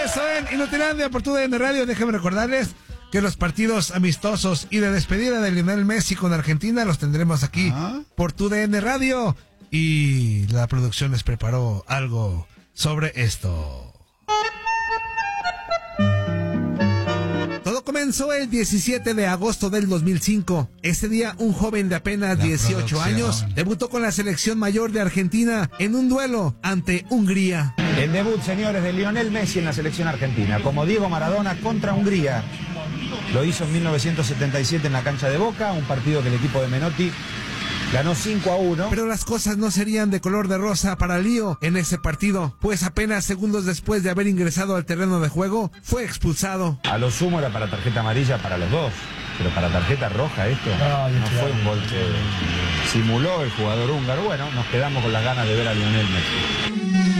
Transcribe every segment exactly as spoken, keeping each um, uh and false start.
regreso en Inutilandia por tu D N Radio. Déjenme recordarles que los partidos amistosos y de despedida de Lionel Messi con Argentina los tendremos aquí ¿Ah? por tu D N Radio. Y la producción les preparó algo sobre esto. Todo comenzó el diecisiete de agosto del dos mil cinco. Ese día, un joven de apenas la dieciocho años debutó con la selección mayor de Argentina en un duelo ante Hungría. El debut, señores, de Lionel Messi en la selección argentina, como Diego Maradona contra Hungría. Lo hizo en mil novecientos setenta y siete en la cancha de Boca, un partido que el equipo de Menotti ganó cinco a uno. Pero las cosas no serían de color de rosa para Lío en ese partido, pues apenas segundos después de haber ingresado al terreno de juego, fue expulsado. A lo sumo era para tarjeta amarilla para los dos, pero para tarjeta roja esto no, no fue un gol que simuló el jugador húngaro. Bueno, nos quedamos con las ganas de ver a Lionel Messi.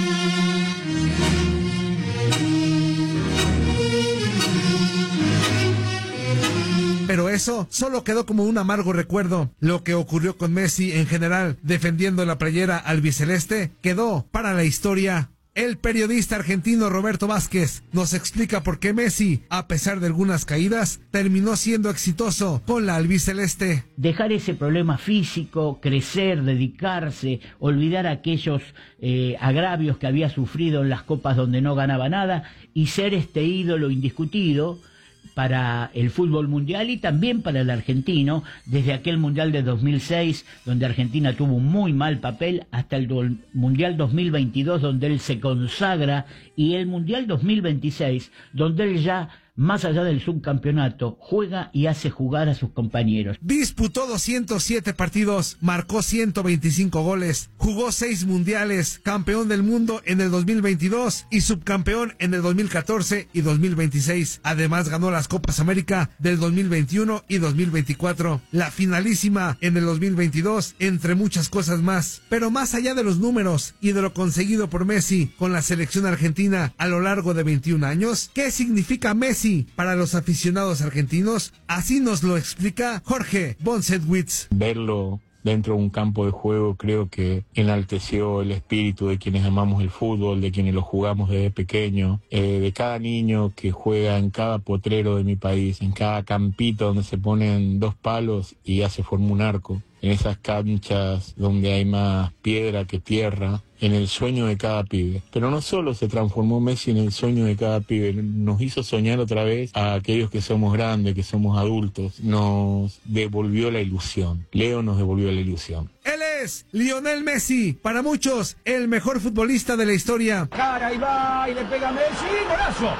Pero eso solo quedó como un amargo recuerdo. Lo que ocurrió con Messi en general, defendiendo la playera albiceleste, quedó para la historia. El periodista argentino Roberto Vázquez nos explica por qué Messi, a pesar de algunas caídas, terminó siendo exitoso con la albiceleste. Dejar ese problema físico, crecer, dedicarse, olvidar aquellos eh, agravios que había sufrido en las copas donde no ganaba nada y ser este ídolo indiscutido para el fútbol mundial y también para el argentino, desde aquel mundial de dos mil seis, donde Argentina tuvo un muy mal papel, hasta el do- mundial dos mil veintidós, donde él se consagra, y el mundial dos mil veintiséis, donde él ya, más allá del subcampeonato, juega y hace jugar a sus compañeros. Disputó doscientos siete partidos, marcó ciento veinticinco goles, jugó seis mundiales, campeón del mundo en el dos mil veintidós y subcampeón en el dos mil catorce y dos mil veintiséis. Además ganó las Copas América del dos mil veintiuno y dos mil veinticuatro, la finalísima en el dos mil veintidós, entre muchas cosas más. Pero más allá de los números y de lo conseguido por Messi con la selección argentina a lo largo de veintiún años, ¿qué significa Messi para los aficionados argentinos? Así nos lo explica Jorge Bonsetwitz. Verlo dentro de un campo de juego creo que enalteció el espíritu de quienes amamos el fútbol, de quienes lo jugamos desde pequeño, eh, de cada niño que juega en cada potrero de mi país, en cada campito donde se ponen dos palos y ya se forma un arco, en esas canchas donde hay más piedra que tierra, en el sueño de cada pibe. Pero no solo se transformó Messi en el sueño de cada pibe, nos hizo soñar otra vez a aquellos que somos grandes, que somos adultos, nos devolvió la ilusión. Leo nos devolvió la ilusión. Él es Lionel Messi, para muchos el mejor futbolista de la historia. Cara y va y le pega a Messi, golazo.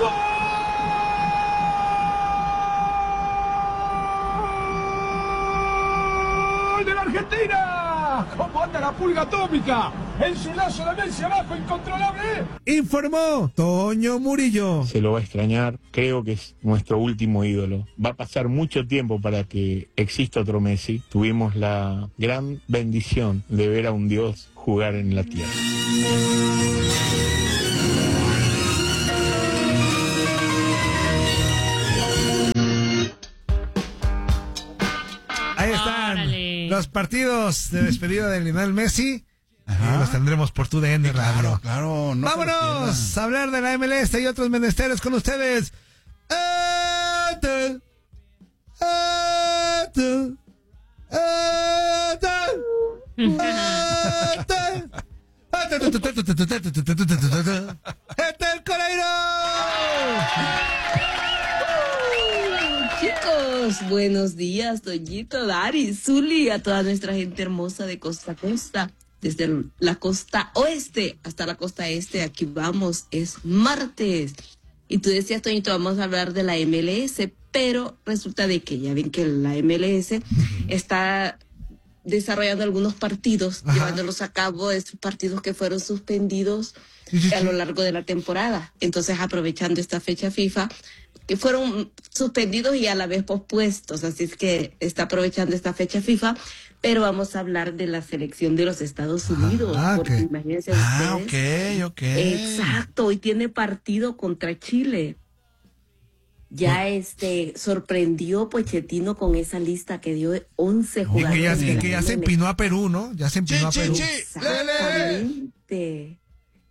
¡Gol de la Argentina! ¿Cómo anda la pulga atómica? El zulazo de Messi abajo, incontrolable. Informó Toño Murillo. Se lo va a extrañar, creo que es nuestro último ídolo. Va a pasar mucho tiempo para que exista otro Messi. Tuvimos la gran bendición de ver a un dios jugar en la tierra. Ahí están. Órale. Los partidos de despedida de Lionel Messi. Ajá. Y los tendremos por tu D N Radio. Claro, claro. No vámonos a hablar de la M L S y otros menesteres con ustedes. Etel, Etel, Etel, Etel, Etel Coreiro. Chicos, buenos días, Toñito, Dari, Zuli, a toda nuestra gente hermosa de costa a costa, desde la costa oeste hasta la costa este. Aquí vamos, es martes. Y tú decías, Toñito, vamos a hablar de la M L S, pero resulta de que ya ven que la M L S está desarrollando algunos partidos, Ajá. llevándolos a cabo, estos partidos que fueron suspendidos sí, sí, a lo largo de la temporada. Entonces, aprovechando esta fecha FIFA, que fueron suspendidos y a la vez pospuestos, así es que está aprovechando esta fecha FIFA, pero vamos a hablar de la selección de los Estados Unidos, ah, porque okay. imagínense ah, ustedes. ok, ok. Exacto, hoy tiene partido contra Chile. Ya oh. este sorprendió Pochettino con esa lista que dio de once jugadores. Y que ya, y que ya se empinó a Perú, ¿no? Ya se empinó chi, a Perú. Chi, chi. Exactamente.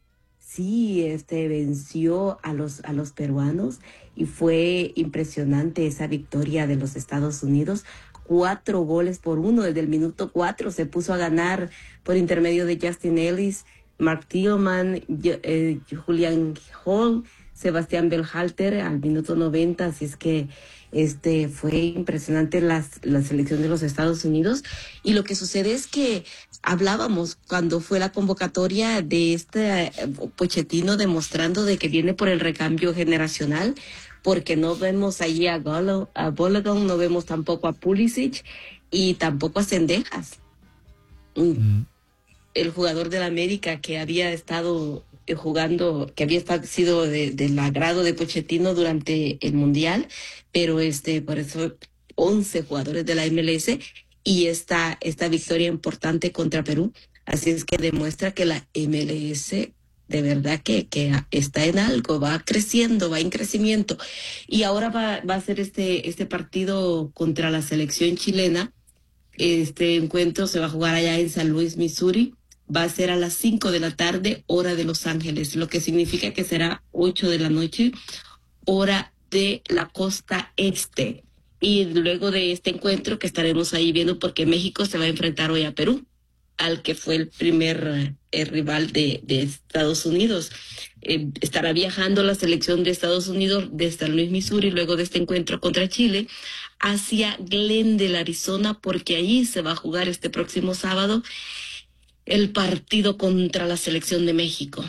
sí, este venció a los, a los peruanos y fue impresionante esa victoria de los Estados Unidos. Cuatro goles por uno, desde el minuto cuatro se puso a ganar por intermedio de Justin Ellis, Mark Tillman, eh, Julian Hall, Sebastián Berhalter al minuto noventa, así es que este fue impresionante las, la selección de los Estados Unidos. Y lo que sucede es que hablábamos cuando fue la convocatoria de este Pochettino demostrando de que viene por el recambio generacional, porque no vemos allí a, Golo, a Balogun, no vemos tampoco a Pulisic y tampoco a Cendejas. Mm. El jugador del América que había estado jugando, que había estado, sido de, del agrado de Pochettino durante el Mundial, pero este, por eso once jugadores de la M L S y esta, esta victoria importante contra Perú. Así es que demuestra que la M L S de verdad que, que está en algo, va creciendo, va en crecimiento. Y ahora va, va a ser este, este partido contra la selección chilena. Este encuentro se va a jugar allá en San Luis, Missouri. Va a ser a las cinco de la tarde, hora de Los Ángeles, lo que significa que será ocho de la noche, hora de la costa este. Y luego de este encuentro que estaremos ahí viendo, porque México se va a enfrentar hoy a Perú, al que fue el primer eh, rival de, de Estados Unidos. Eh, estará viajando la selección de Estados Unidos de San Luis, Missouri, luego de este encuentro contra Chile, hacia Glendale, Arizona, porque allí se va a jugar este próximo sábado el partido contra la selección de México.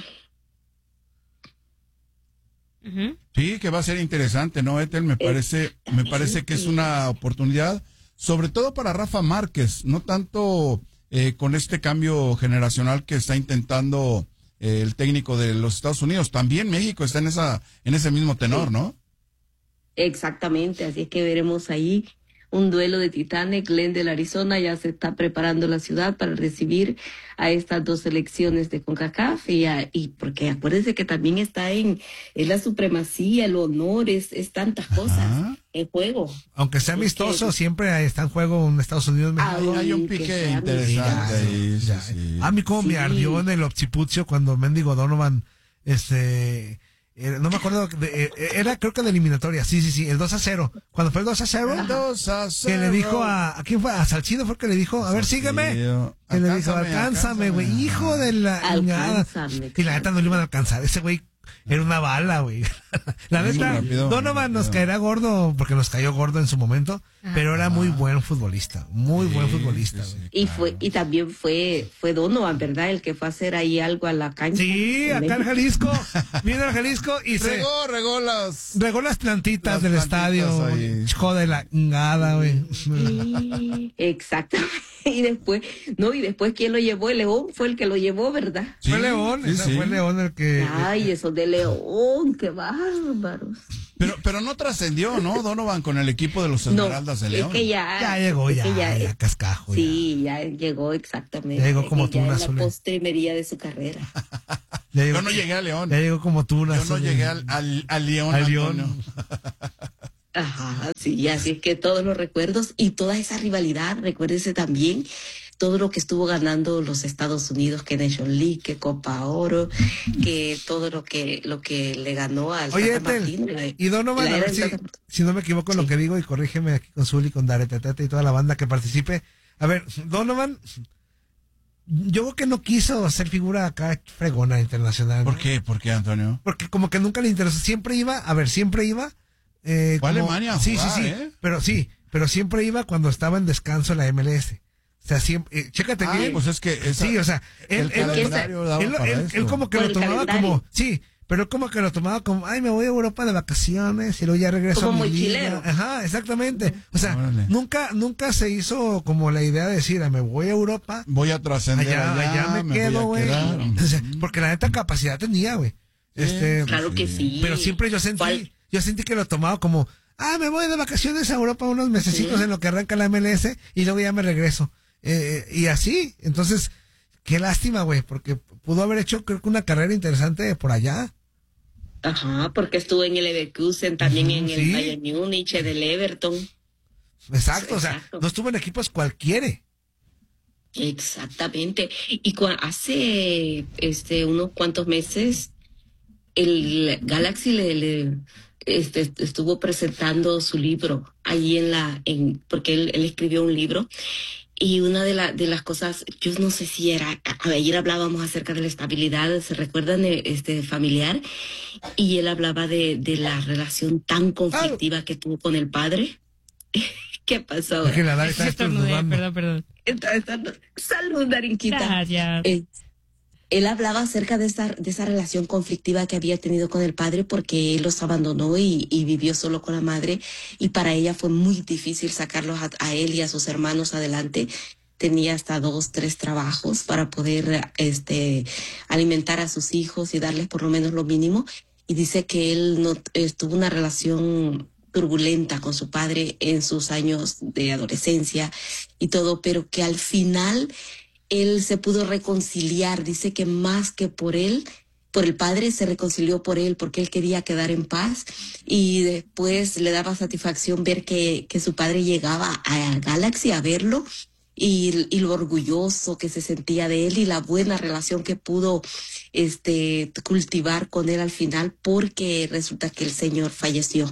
Uh-huh. Sí, que va a ser interesante, ¿no, Ethel? Me parece, me parece que es una oportunidad, sobre todo para Rafa Márquez, no tanto eh, con este cambio generacional que está intentando eh, el técnico de los Estados Unidos. También México está en esa, en ese mismo tenor, ¿no? Exactamente, así es que veremos ahí un duelo de titanes. Glendale, Arizona, ya se está preparando la ciudad para recibir a estas dos selecciones de CONCACAF, y, a, y porque acuérdense que también está en, en la supremacía, el honor, es, es tantas cosas Ajá. en juego. Aunque sea amistoso, que, siempre está en juego en Estados Unidos, México. Hay un pique interesante ahí. Sí, sí. A mí como sí. me ardió en el Occipucio cuando Mendigo Donovan, este... no me acuerdo, de, era creo que de eliminatoria, sí, sí, sí, el dos a cero. Cuando fue el dos a cero, dos a cero. Que le dijo a, ¿a quién fue? A Salcido fue que le dijo, a ver, sígueme. Que le dijo, alcánzame, güey, hijo de la... Alcánzame. Y la neta no le iban a alcanzar, ese güey era una bala, güey. La neta, Donovan nos caerá gordo, porque nos cayó gordo en su momento, pero era muy buen futbolista, muy sí, buen futbolista. Sí, sí, y claro. fue y también fue fue Donovan, ¿verdad? El que fue a hacer ahí algo a la cancha. Sí, acá en Jalisco, vino al Jalisco y se... Regó, regó las... Regó las plantitas las del plantitas estadio, hijo de la chingada, güey. Sí, exactamente. Y después, no, y después, ¿quién lo llevó? El León fue el que lo llevó, ¿verdad? Sí, fue León, sí, sí. fue León el que... Ay, eso de León, qué bárbaros. Pero, pero no trascendió, ¿no, Donovan, con el equipo de los Esmeraldas no, de León? Es que ya, ya llegó, ya, ya, ya cascajo. Sí, ya, ya llegó exactamente. Ya llegó como tú, una en la postrimería de su carrera. Llegó, yo no llegué a León. Ya llegó como tú, Yo no llegué al, al, al León. Al León. Ajá, sí, así es que todos los recuerdos y toda esa rivalidad, recuérdese también todo lo que estuvo ganando los Estados Unidos, que Nation League, que Copa Oro, que todo lo que lo que le ganó al Oye, Tata Martino. La, y Donovan, a ver si, si no me equivoco en sí. lo que digo, y corrígeme aquí con Zuli, con Daretetete y toda la banda que participe. A ver, Donovan, yo creo que no quiso ser figura acá fregona internacional. ¿Por ¿no? qué? ¿Por qué, Antonio? Porque como que nunca le interesó, siempre iba, a ver, siempre iba... Eh, Fue como, Alemania a sí, jugar, sí, sí, ¿eh? pero sí, pero siempre iba cuando estaba en descanso en la M L S. O sea, siempre, eh, chécate ah, bien. pues es que esa, sí, o sea, él, él, él, él, él, él como que lo tomaba calendario. como, sí, pero él como que lo tomaba como, ay, me voy a Europa de vacaciones y luego ya regreso como a mi mochilero. liga. Ajá, exactamente. O sea, Órale. nunca, nunca se hizo como la idea de decir, ah, me voy a Europa. Voy a trascender allá, allá, allá me, me quedo, güey. O sea, porque la neta capacidad tenía, güey. Sí, este, claro que sí. Pero siempre yo sentí, ¿Cuál? yo sentí que lo tomaba como, ah, me voy de vacaciones a Europa unos mesecitos sí. en lo que arranca la M L S y luego ya me regreso. Eh, y así, entonces, qué lástima, güey, porque pudo haber hecho, creo que una carrera interesante por allá. Ajá, porque estuvo en el Leverkusen, también uh-huh, en el sí. Bayern Múnich, en el Everton. Exacto, Exacto, o sea, no estuvo en equipos cualquiera. Exactamente. Y cua- hace este unos cuantos meses el Galaxy le, le, este, estuvo presentando su libro allí en la en porque él, él escribió un libro. Y una de, la, de las cosas, yo no sé si era, a- ayer hablábamos acerca de la estabilidad, ¿se recuerdan? eh, Este familiar, y él hablaba de, de la relación tan conflictiva que tuvo con el padre. ¿Qué pasó Es que ahora? la Dari está Estornudé, estornudando. perdón, perdón. Está- está- Salud, Darinquita. Gracias. Eh, él hablaba acerca de esa, de esa relación conflictiva que había tenido con el padre porque él los abandonó y, y vivió solo con la madre, y para ella fue muy difícil sacarlos a, a él y a sus hermanos adelante. Tenía hasta dos, tres trabajos para poder este, alimentar a sus hijos y darles por lo menos lo mínimo. Y dice que él no eh, tuvo una relación turbulenta con su padre en sus años de adolescencia y todo, pero que al final él se pudo reconciliar. Dice que más que por él, por el padre, se reconcilió por él porque él quería quedar en paz, y después le daba satisfacción ver que, que su padre llegaba a Galaxy a verlo, y, y lo orgulloso que se sentía de él y la buena relación que pudo este, cultivar con él al final, porque resulta que el señor falleció.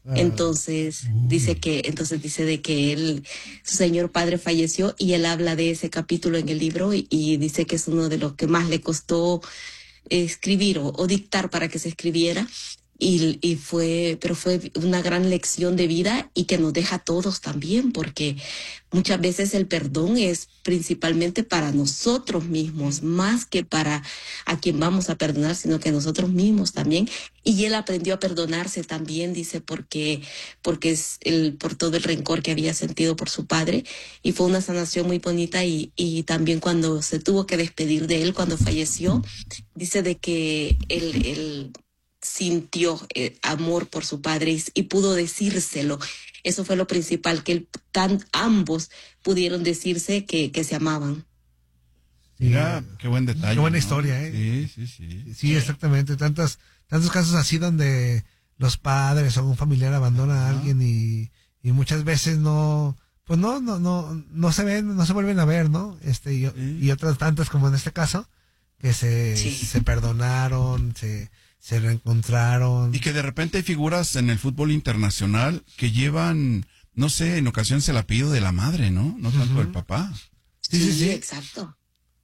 Entonces dice que, entonces dice de que él, su señor padre falleció, y él habla de ese capítulo en el libro, y, y dice que es uno de los que más le costó escribir o, o dictar para que se escribiera. Y, y fue, pero fue una gran lección de vida y que nos deja a todos también, porque muchas veces el perdón es principalmente para nosotros mismos, más que para a quien vamos a perdonar, sino que nosotros mismos también. Y él aprendió a perdonarse también, dice, porque, porque es el, por todo el rencor que había sentido por su padre, y fue una sanación muy bonita. Y, y también cuando se tuvo que despedir de él, cuando falleció, dice de que él, él sintió eh, amor por su padre y, y pudo decírselo. Eso fue lo principal, que el, tan, ambos pudieron decirse que, que se amaban. Mira, qué buen detalle. Qué buena ¿no? historia, ¿eh? Sí, sí, sí. Sí, exactamente. Tantos, tantos casos así donde los padres o un familiar abandona a alguien y, y muchas veces no, pues no, no, no, no se ven, no se vuelven a ver, ¿no? Este, y, Sí. y otras tantas como en este caso, que se, Sí. se perdonaron, se, se reencontraron. Y que de repente hay figuras en el fútbol internacional que llevan, no sé, en ocasiones el apellido de la madre, ¿no? No tanto Ujú. del papá. Sí, sí, sí. Exacto.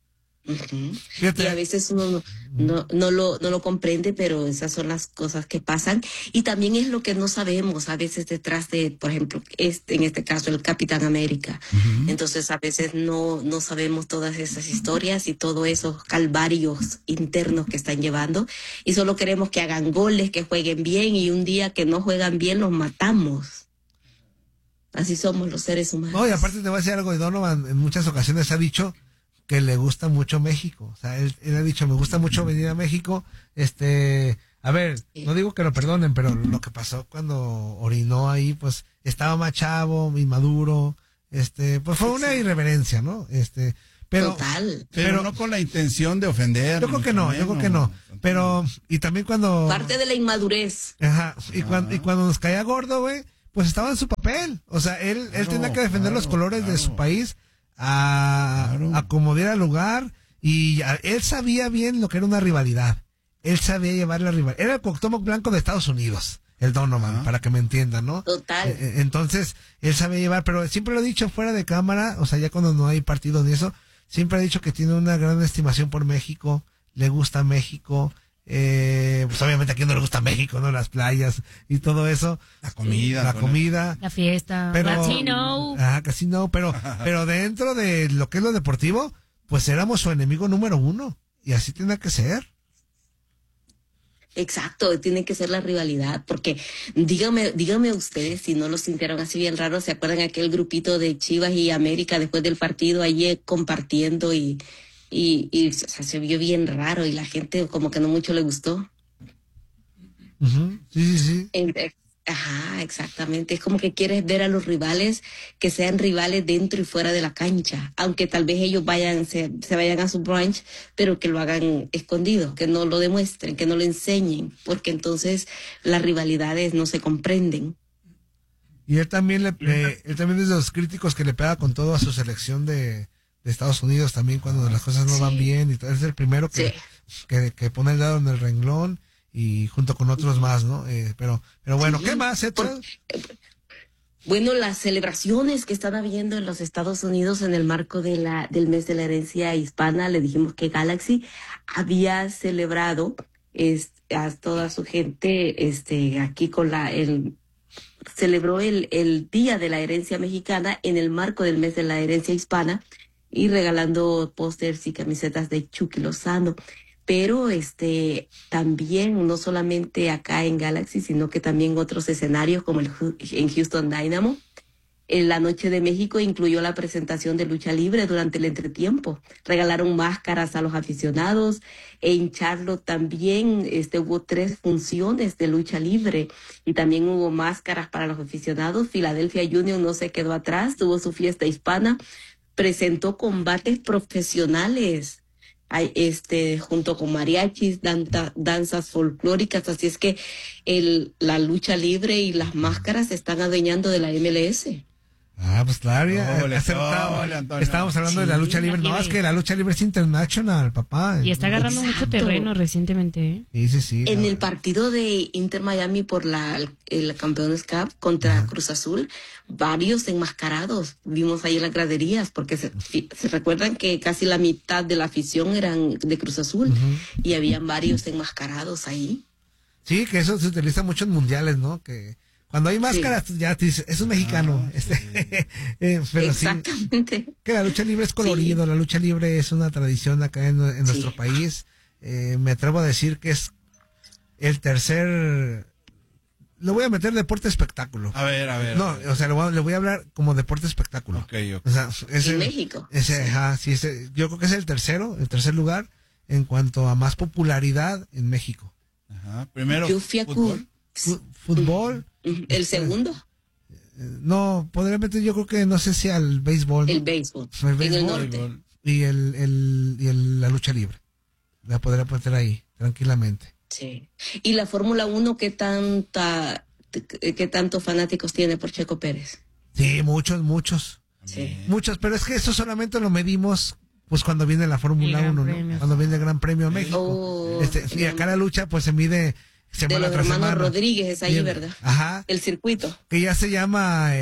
Ujú. Fíjate. Y a veces uno no, no, no lo, no lo comprende, pero esas son las cosas que pasan. Y también es lo que no sabemos a veces detrás de, por ejemplo, este, en este caso, el Capitán América. Entonces a veces no, no sabemos todas esas historias y todos esos calvarios internos que están llevando. Y solo queremos que hagan goles, que jueguen bien, y un día que no juegan bien los matamos. Así somos los seres humanos. No, y aparte te voy a decir algo, de Donovan en muchas ocasiones ha dicho que le gusta mucho México. O sea, él, él ha dicho, me gusta mucho venir a México. Este, a ver, no digo que lo perdonen, pero lo que pasó cuando orinó ahí, pues estaba más chavo, inmaduro. Este, pues fue una irreverencia, ¿no? Este, pero, Total. Pero, Pero- no con la intención de ofender. yo creo que no, yo creo que no. Pero, y también cuando, Parte de la inmadurez. ajá, y cuando, y cuando nos caía gordo, güey, pues estaba en su papel. O sea, él, él Claro, tenía que defender los claro, colores de su claro. país a, Claro. a como diera lugar, y a- él sabía bien lo que era una rivalidad. Él sabía llevar la rivalidad. Era el Cuauhtémoc Blanco de Estados Unidos, el Donovan, Ajá. para que me entiendan, ¿no? Total. Eh, eh, Entonces, él sabía llevar, pero siempre lo he dicho fuera de cámara, o sea, ya cuando no hay partidos ni eso, siempre ha dicho que tiene una gran estimación por México, le gusta México, eh, pues obviamente a quien no le gusta México, ¿no? Las playas y todo eso. La comida. La con comida. La fiesta. Pero, Latino. Ah, casi no, pero, pero dentro de lo que es lo deportivo, pues éramos su enemigo número uno. Y así tiene que ser. Exacto, tiene que ser la rivalidad, porque dígame, dígame ustedes si no lo sintieron así bien raro. ¿Se acuerdan aquel grupito de Chivas y América después del partido allí compartiendo y, y, y o sea, se vio bien raro y la gente como que no mucho le gustó? Ujú. Sí, sí, sí. En- eh, Ajá, exactamente. Es como que quieres ver a los rivales que sean rivales dentro y fuera de la cancha, aunque tal vez ellos vayan, se, se vayan a su brunch, pero que lo hagan escondido, que no lo demuestren, que no lo enseñen, porque entonces las rivalidades no se comprenden. Y él también le, le- él también es de los críticos que le pega con todo a su selección de, de Estados Unidos también cuando las cosas no sí. van bien, y todo. Es el primero que, Sí. que, que pone el dedo en el renglón y junto con otros más, ¿no? Eh, pero, pero bueno, Sí. ¿qué más, Etel? Por- Bueno, las celebraciones que están habiendo en los Estados Unidos en el marco de la, del mes de la herencia hispana, le dijimos que Galaxy había celebrado es, a toda su gente este, aquí con la... el celebró el, el Día de la Herencia Mexicana en el marco del mes de la herencia hispana y regalando pósters y camisetas de Chucky Lozano. Pero este también, no solamente acá en Galaxy, sino que también otros escenarios como el, en Houston Dynamo. En la Noche de México incluyó la presentación de lucha libre durante el entretiempo. Regalaron máscaras a los aficionados. En Charlotte también este, hubo tres funciones de lucha libre y también hubo máscaras para los aficionados. Philadelphia Union no se quedó atrás, tuvo su fiesta hispana, presentó combates profesionales. Hay, este, junto con mariachis, danta, danzas folclóricas, así es que el, la lucha libre y las máscaras se están adueñando de la M L S. Ah, pues claro, ya Ole, acertado. ole, Antonio. Estábamos hablando Sí. de la lucha libre. No, Aquí es ve. que la lucha libre es international, papá. Y está agarrando mucho Exacto. terreno recientemente, ¿eh? Sí, sí, sí. En no. el partido de Inter Miami por la el Campeones Cup contra Cruz Azul, varios enmascarados vimos ahí en las graderías, porque se, se recuerdan que casi la mitad de la afición eran de Cruz Azul Ujú. y habían varios enmascarados ahí. Sí, que eso se utiliza mucho en mundiales, ¿no? Que cuando hay máscaras, ya te dices, es un mexicano. Ah, este, eh, pero sí, Exactamente. que la lucha libre es colorido, la lucha libre es una tradición acá en, en nuestro Sí. país. Eh, me atrevo a decir que es el tercer... Le voy a meter deporte espectáculo. A ver, a ver. No, a ver. o sea, le voy a, le voy a hablar como deporte espectáculo. Ok, ok. O sea, es En el- México. ese, ajá, sí, ese- yo creo que es el tercero, el tercer lugar en cuanto a más popularidad en México. Ajá. Primero, Yo fui a Cu- fútbol. Fu- fútbol, El segundo, eh, no, podría meter yo creo que no sé si al béisbol, ¿no? el béisbol. El En el béisbol. norte. Fútbol. y el, el, y el- la lucha libre. La podría meter ahí, tranquilamente. Sí. Y la Fórmula uno, ¿qué tanta, qué tantos fanáticos tiene por Checo Pérez? Sí, muchos, muchos, Sí. muchos, pero es que eso solamente lo medimos pues cuando viene la Fórmula El Gran uno, ¿no? Premio. Cuando viene el Gran Premio a México. Oh, Este, y acá la lucha pues se mide de semana los tras hermanos semana. Rodríguez es ahí, Bien. ¿verdad? Ajá, El circuito. que ya se llama,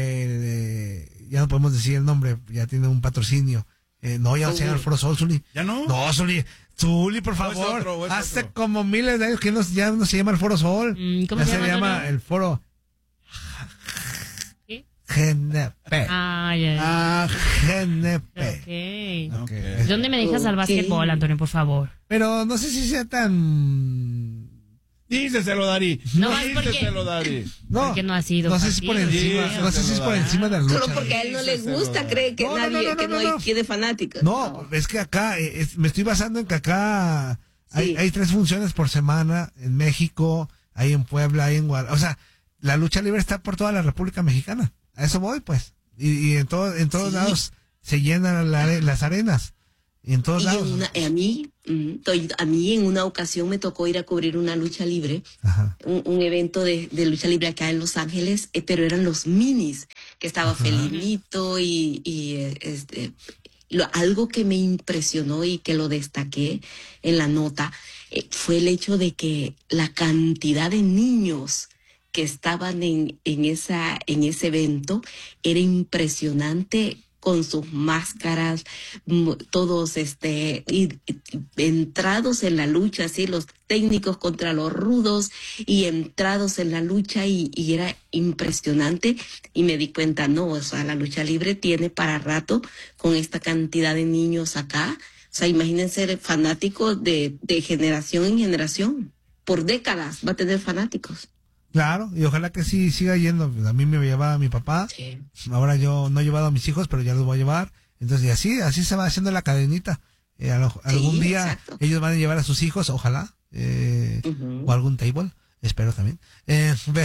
eh, eh, ya no podemos decir el nombre, ya tiene un patrocinio. Eh, no, ya se llama el Foro Sol, Zuli. ¿Ya no? No, Zuli, Zuli, por ¿O es favor. otro, o es Hace otro? como miles de años que no, ya no se llama el Foro Sol. Mm, ¿cómo ya se se, llama, llama Antonio? el Foro ¿Qué? G N P. Ah, ya. Ah, G N P. Ok. ok. ¿Dónde me dejas al Ok. básquetbol, Antonio, por favor? Pero no sé si sea tan... Díceselo, Dari. No, es porque- Díceselo, Dari. No, Porque no ha sido no sé si por partido. encima, Sí, no sé si es por encima de la lucha. Solo porque a él no le Díselo, gusta, Dani. cree que No, no, nadie, no, no, que no, no, hay, no. tiene fanáticos. No, es que acá, eh, es- me estoy basando en que acá hay, Sí. hay tres funciones por semana en México, hay en Puebla, hay en Guadalajara. O sea, la lucha libre está por toda la República Mexicana. A eso voy, pues. Y, y en, todo, en todos Sí. lados se llenan la are- las arenas. Y en todos Y lados. en una- a mí, mm, to- a mí en una ocasión me tocó ir a cubrir una lucha libre, Ajá. un, un evento de, de lucha libre acá en Los Ángeles, eh, pero eran los minis, que estaba Felinito y, y eh, este, lo- algo que me impresionó y que lo destaqué en la nota eh, fue el hecho de que la cantidad de niños que estaban en, en, esa, en ese evento era impresionante, con sus máscaras, mm, todos este, y- y- entrados en la lucha, así los técnicos contra los rudos y entrados en la lucha y, y era impresionante y me di cuenta, no, o sea, la lucha libre tiene para rato con esta cantidad de niños acá. O sea, imagínense el fanático de, de generación en generación. Por décadas va a tener fanáticos. Claro, y ojalá que sí siga yendo. A mí me llevaba mi papá. Sí. Ahora yo no he llevado a mis hijos, pero ya los voy a llevar. Entonces, y así, así se va haciendo la cadenita. Eh, a lo- algún día exacto. ellos van a llevar a sus hijos, ojalá. Eh, Ujú. O algún table, espero también. Eh, ve-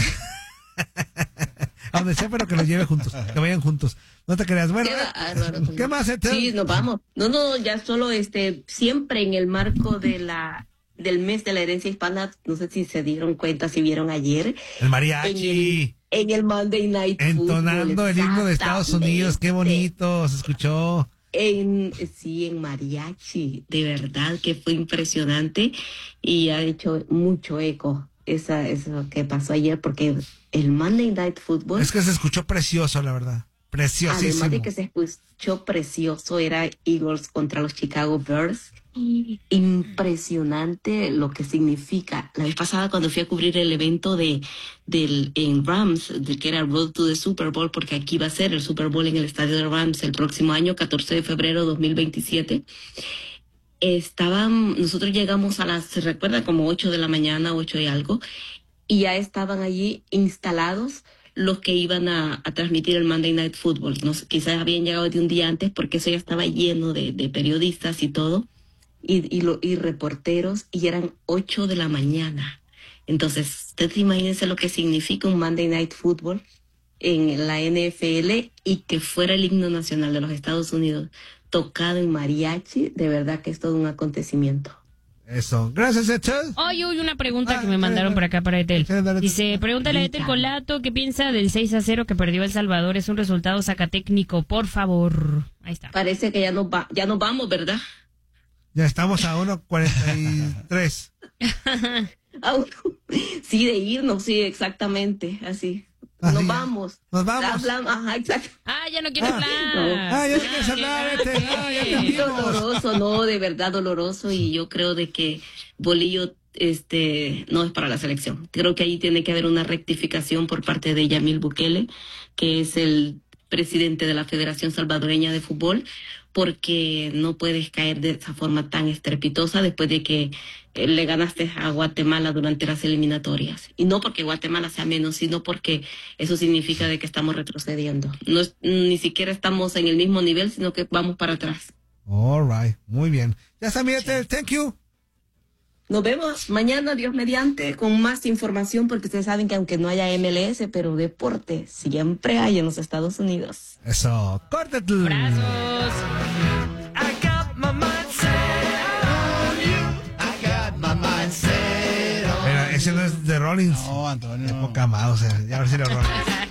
a donde sea, pero que los lleve juntos, que vayan juntos. No te creas. Bueno, Qué bárbaro. ¿qué más, Ethel? Sí, nos vamos. No, no, ya solo este, siempre en el marco de la del mes de la herencia hispana, no sé si se dieron cuenta, si vieron ayer, El en mariachi. el, en el Monday Night Football, Entonando el himno de Estados Unidos. Qué exactamente. bonito, se escuchó. En, sí, en mariachi, de verdad que fue impresionante y ha hecho mucho eco esa, eso que pasó ayer, porque el Monday Night Football... Es que se escuchó precioso, la verdad. Preciosísimo. Además de que se escuchó precioso, era Eagles contra los Chicago Bears. Impresionante lo que significa. La vez pasada cuando fui a cubrir el evento de del en Rams, de que era Road to the Super Bowl, porque aquí va a ser el Super Bowl en el estadio de Rams el próximo año, catorce de febrero dos mil veintisiete. Estaban, nosotros llegamos a las, se recuerda, como ocho de la mañana, ocho y algo, y ya estaban allí instalados los que iban a, a transmitir el Monday Night Football. No sé, quizás habían llegado de un día antes porque eso ya estaba lleno de, de periodistas y todo, y, y, lo, y reporteros, y eran ocho de la mañana. Entonces, ustedes imagínense lo que significa un Monday Night Football en la N F L y que fuera el himno nacional de los Estados Unidos tocado en mariachi. De verdad que es todo un acontecimiento. Eso. Gracias, Ethel. Hoy hubo una pregunta Ah, que me mandaron dale, por acá para Ethel. dale, dale. Dice, pregúntale a Ethel Colato qué piensa del seis a cero que perdió El Salvador. Es un resultado sacatécnico, por favor. Ahí está. Parece que ya nos, va, ya nos vamos, ¿verdad? Ya estamos a uno cuarenta y tres. Sí, de irnos, sí, exactamente, así. Así Nos ya. vamos. Nos vamos. Hablamos, ajá, exacto. Ah, ya no quiero Ah, hablar. no. Ah, ya no quieres hablar, Ethel. Ah, ya te vimos. Doloroso, no, de verdad doloroso, y yo creo de que Bolillo este no es para la selección. Creo que ahí tiene que haber una rectificación por parte de Yamil Bukele, que es el presidente de la Federación Salvadoreña de Fútbol, porque no puedes caer de esa forma tan estrepitosa después de que eh, le ganaste a Guatemala durante las eliminatorias. Y no porque Guatemala sea menos, sino porque eso significa de que estamos retrocediendo. No es, ni siquiera estamos en el mismo nivel, sino que vamos para atrás. All right. Muy bien. Ya está, mi Ethel. Thank you. Nos vemos mañana, Dios mediante, con más información, porque ustedes saben que aunque no haya M L S, pero deporte siempre hay en los Estados Unidos. Eso. Córtate. Brazos. Mira, ese no es de Rollins. No, Antonio. Qué poca más, o sea, ya a ver si lo Rollins.